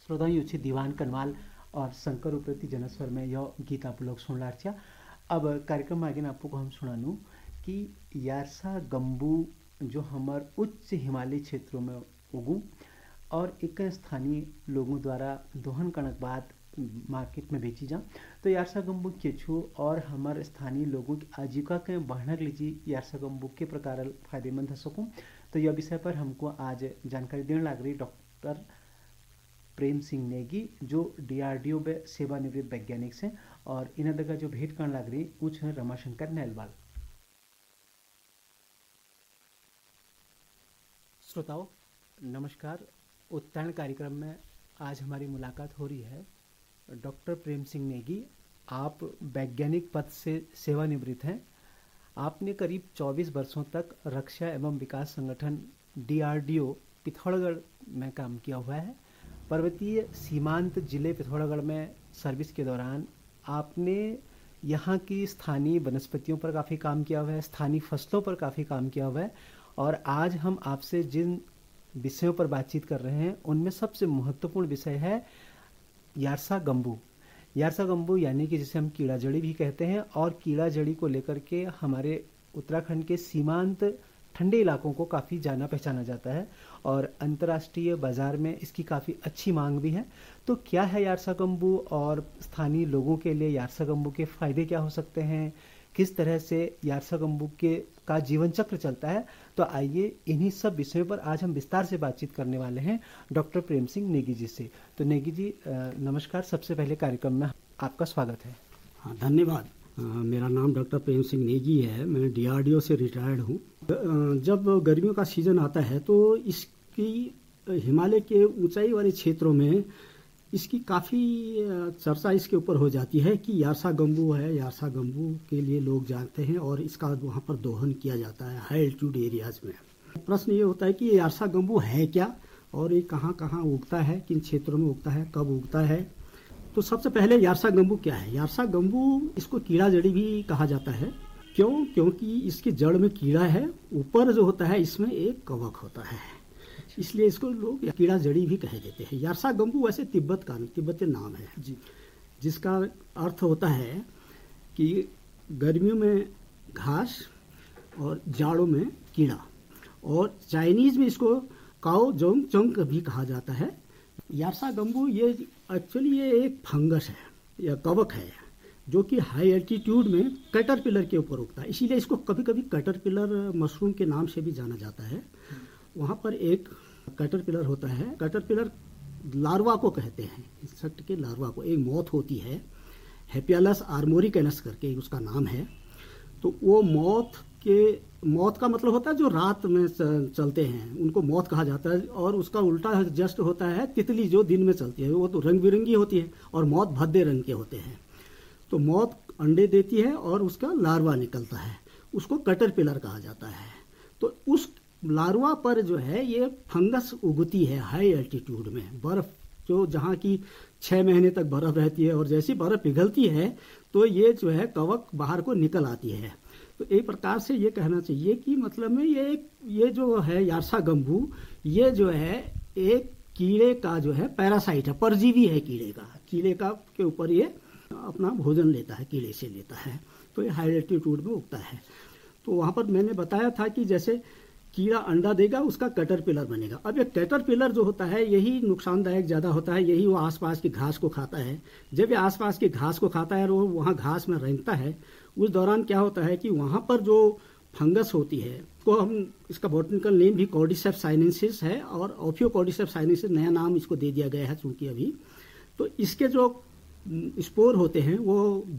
श्रोताओं छे दीवान कनवाल और शंकर उप्रेती जनस्वर में यह गीत आप लोग सुन लार्चा। अब कार्यक्रम में आगे आपको हम सुनानू कि यारसा गंबू जो हमार उच्च हिमालय क्षेत्रों में उगू और एक स्थानीय लोगों द्वारा दोहन कणक बाद मार्केट में बेची जा। तो यारसा गंबू केछू और हमारे स्थानीय लोगों की आजीविका के बढ़ने लीजिए यारसा गंबू के प्रकार फायदेमंद हो सकूँ। तो यह विषय पर हमको आज जानकारी देने लग रही डॉक्टर प्रेम सिंह नेगी जो DRDO में सेवानिवृत्त वैज्ञानिक हैं और इन्हें दगा जो भेंट करने लग रही कुछ है रमाशंकर नैलवाल। श्रोताओं नमस्कार। उत्तरायण कार्यक्रम में आज हमारी मुलाकात हो रही है डॉक्टर प्रेम सिंह नेगी। आप वैज्ञानिक पद से सेवानिवृत्त हैं। आपने करीब 24 वर्षों तक रक्षा एवं विकास संगठन DRDO पिथौरागढ़ में काम किया हुआ है। पर्वतीय सीमांत जिले पिथौरागढ़ में सर्विस के दौरान आपने यहाँ की स्थानीय वनस्पतियों पर काफ़ी काम किया हुआ है, स्थानीय फसलों पर काफ़ी काम किया हुआ है और आज हम आपसे जिन विषयों पर बातचीत कर रहे हैं उनमें सबसे महत्वपूर्ण विषय है यारसा गंबू। यारसा गंबू यानी कि जिसे हम कीड़ा जड़ी भी कहते हैं और कीड़ा जड़ी को लेकर के हमारे उत्तराखंड के सीमांत ठंडे इलाकों को काफ़ी जाना पहचाना जाता है और अंतर्राष्ट्रीय बाजार में इसकी काफ़ी अच्छी मांग भी है। तो क्या है यारसा गंबू और स्थानीय लोगों के लिए यारसा गंबू के फ़ायदे क्या हो सकते हैं, किस तरह से यारसा गंबू का जीवन चक्र चलता है। तो आइए इन्हीं सब विषयों पर आज हम विस्तार से बातचीत करने वाले हैं डॉक्टर प्रेम सिंह नेगी जी से। तो नेगी जी नमस्कार। सबसे पहले कार्यक्रम में आपका स्वागत है। हाँ धन्यवाद। मेरा नाम डॉक्टर प्रेम सिंह नेगी है। मैं DRDO से रिटायर्ड हूँ। जब गर्मियों का सीजन आता है तो इसकी हिमालय के ऊंचाई वाले क्षेत्रों में इसकी काफ़ी चर्चा इसके ऊपर हो जाती है कि यारसा गंबू है। यारसा गंबू के लिए लोग जानते हैं और इसका वहाँ पर दोहन किया जाता है हाई एल्टीट्यूड एरियाज में। प्रश्न ये होता है कि ये यारसा गंबू है क्या और ये कहाँ कहाँ उगता है, किन क्षेत्रों में उगता है, कब उगता है। तो सबसे पहले यारसा गंबू क्या है। यारसा गंबू इसको कीड़ा जड़ी भी कहा जाता है। क्योंकि इसकी जड़ में कीड़ा है, ऊपर जो होता है इसमें एक कवक होता है, इसलिए इसको लोग कीड़ा जड़ी भी कह देते हैं। यारसा गंबू वैसे तिब्बती नाम है जी, जिसका अर्थ होता है कि गर्मियों में घास और जाड़ों में कीड़ा, और चाइनीज में इसको काओ जोंग चंग भी कहा जाता है। यारसा गंबू ये एक्चुअली ये एक फंगस है या कवक है जो कि हाई एल्टीट्यूड में कैटरपिलर के ऊपर उगता है, इसीलिए इसको कभी कभी कैटरपिलर मशरूम के नाम से भी जाना जाता है। वहाँ पर एक कैटरपिलर होता है, कैटरपिलर लार्वा को कहते हैं, इंसेक्ट के लार्वा को। एक मौत होती है, हेपियालस आर्मोरिकैनस करके उसका नाम है। तो वो मौत का मतलब होता है जो रात में चलते हैं उनको मौत कहा जाता है, और उसका उल्टा जस्ट होता है तितली जो दिन में चलती है, वो तो रंग बिरंगी होती है और मौत भद्दे रंग के होते हैं। तो मौत अंडे देती है और उसका लार्वा निकलता है, उसको कैटरपिलर कहा जाता है। तो उस लार्वा पर जो है ये फंगस उगती है हाई एल्टीट्यूड में। बर्फ जो जहाँ की 6 महीने तक बर्फ रहती है और जैसी बर्फ पिघलती है तो ये जो है कवक बाहर को निकल आती है। तो एक प्रकार से ये कहना चाहिए कि मतलब में ये जो है यारसा गंबू ये जो है एक कीड़े का जो है पैरासाइट है, परजीवी है कीड़े का के ऊपर ये अपना भोजन लेता है, कीड़े से लेता है। तो ये हाई एल्टीट्यूड में उगता है। तो वहाँ पर मैंने बताया था कि जैसे कीड़ा अंडा देगा उसका कैटरपिलर बनेगा। अब ये कैटरपिलर जो होता है यही नुकसानदायक ज़्यादा होता है, यही वो आसपास की घास को खाता है। जब ये आसपास की घास को खाता है और वो वहाँ घास में रेंगता है, उस दौरान क्या होता है कि वहाँ पर जो फंगस होती है को हम इसका बॉटनिकल नेम भी कॉर्डिसेप्स साइनेंसिस है और ओफियोकॉर्डिसेप्स साइनेंसिस नया नाम इसको दे दिया गया है चूंकि अभी। तो इसके जो स्पोर होते हैं वो